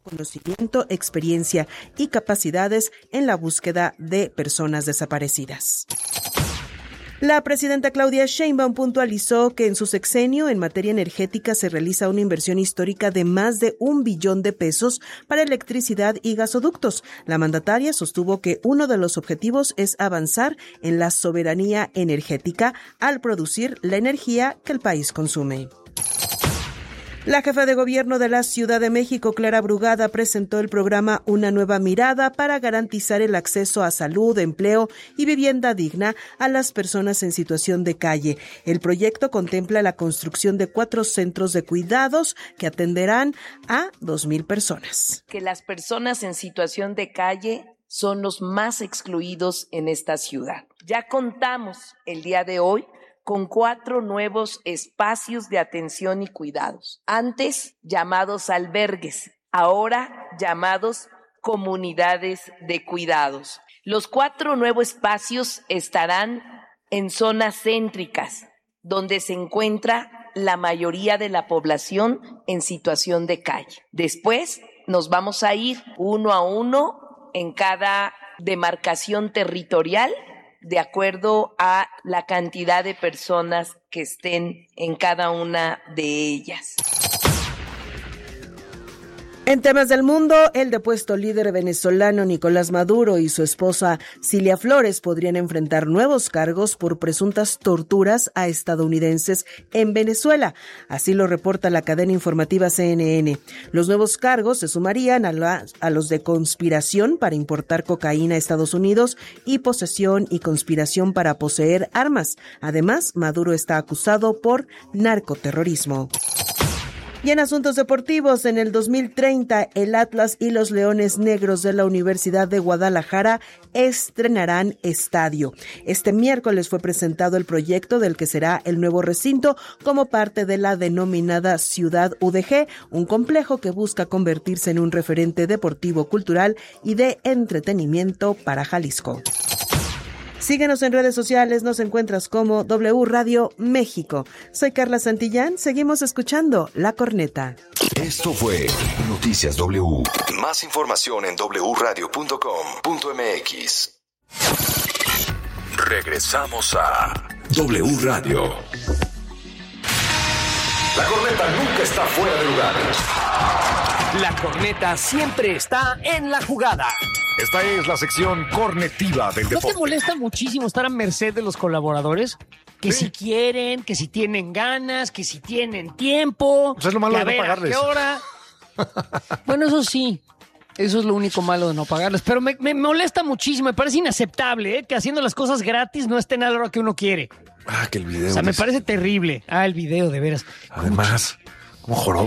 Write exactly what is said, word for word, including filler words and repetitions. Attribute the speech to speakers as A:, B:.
A: conocimiento, experiencia y capacidades en la búsqueda de personas desaparecidas. La presidenta Claudia Sheinbaum puntualizó que en su sexenio en materia energética se realiza una inversión histórica de más de un billón de pesos para electricidad y gasoductos. La mandataria sostuvo que uno de los objetivos es avanzar en la soberanía energética al producir la energía que el país consume. La jefa de gobierno de la Ciudad de México, Clara Brugada, presentó el programa Una Nueva Mirada para garantizar el acceso a salud, empleo y vivienda digna a las personas en situación de calle. El proyecto contempla la construcción de cuatro centros de cuidados que atenderán a dos mil personas.
B: Que las personas en situación de calle son los más excluidos en esta ciudad. Ya contamos el día de hoy con cuatro nuevos espacios de atención y cuidados, antes llamados albergues, ahora llamados comunidades de cuidados. Los cuatro nuevos espacios estarán en zonas céntricas, donde se encuentra la mayoría de la población en situación de calle. Después nos vamos a ir uno a uno en cada demarcación territorial, de acuerdo a la cantidad de personas que estén en cada una de ellas.
A: En temas del mundo, el depuesto líder venezolano Nicolás Maduro y su esposa Cilia Flores podrían enfrentar nuevos cargos por presuntas torturas a estadounidenses en Venezuela. Así lo reporta la cadena informativa C N N. Los nuevos cargos se sumarían a, la, a los de conspiración para importar cocaína a Estados Unidos y posesión y conspiración para poseer armas. Además, Maduro está acusado por narcoterrorismo. Y en asuntos deportivos, en el dos mil treinta, el Atlas y los Leones Negros de la Universidad de Guadalajara estrenarán estadio. Este miércoles fue presentado el proyecto del que será el nuevo recinto como parte de la denominada Ciudad U D G, un complejo que busca convertirse en un referente deportivo, cultural y de entretenimiento para Jalisco. Síguenos en redes sociales, nos encuentras como W Radio México. Soy Carla Santillán, seguimos escuchando La Corneta.
C: Esto fue Noticias W. Más información en doble u radio punto com punto m x. Regresamos a W Radio. La Corneta nunca está fuera de lugar.
D: La Corneta siempre está en la jugada.
C: Esta es la sección cornetiva del deporte.
D: ¿No te molesta muchísimo estar a merced de los colaboradores? Que sí. Si quieren, que si tienen ganas, que si tienen tiempo.
E: Pues es lo malo de no pagarles.
D: ¿A qué hora? Bueno, eso sí. Eso es lo único malo de no pagarles. Pero me, me molesta muchísimo. Me parece inaceptable, ¿eh? Que haciendo las cosas gratis no estén a la hora que uno quiere.
E: Ah, que el video.
D: O sea, me parece terrible. Ah, el video, de veras.
E: Además, como joroba.